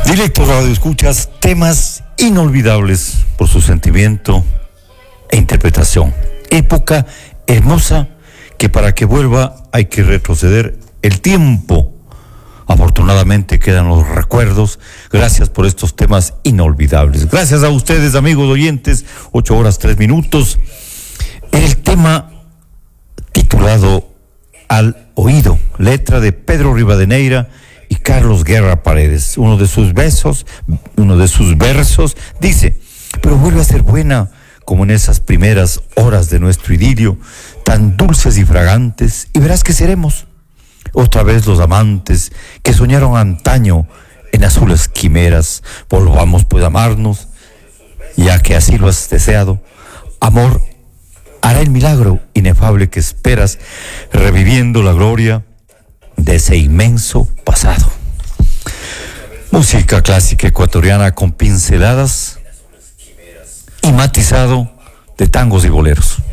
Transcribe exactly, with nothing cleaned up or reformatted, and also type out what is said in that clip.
Directo Radio Escuchas, temas inolvidables por su sentimiento e interpretación. Época hermosa que para que vuelva hay que retroceder el tiempo. Afortunadamente quedan los recuerdos. Gracias por estos temas inolvidables. Gracias a ustedes, amigos oyentes. Ocho horas, tres minutos. El tema titulado Al Oído, letra de Pedro Rivadeneira y Carlos Guerra Paredes. Uno de sus besos, uno de sus versos dice: pero vuelve a ser buena como en esas primeras horas de nuestro idilio, tan dulces y fragantes, y verás que seremos otra vez los amantes que soñaron antaño en azules quimeras. Volvamos pues a amarnos, ya que así lo has deseado. Amor hará el milagro inefable que esperas, reviviendo la gloria de ese inmenso pasado. Música clásica ecuatoriana con pinceladas y matizado de tangos y boleros.